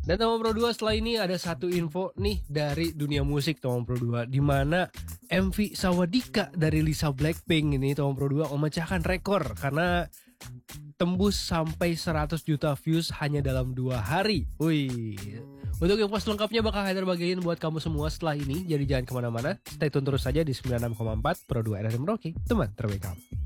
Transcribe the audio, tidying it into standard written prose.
Dan teman Pro 2 setelah ini ada satu info nih dari dunia musik teman Pro 2, di mana MV Sawadika dari Lisa Blackpink ini teman Pro 2 memecahkan rekor karena tembus sampai 100 juta views hanya dalam 2 hari. Wih. Untuk info lengkapnya bakal Haidar bagiin buat kamu semua setelah ini. Jadi jangan kemana-mana, stay tune terus saja di 96,4 Pro 2 RRM Rocky, teman terbaik kamu.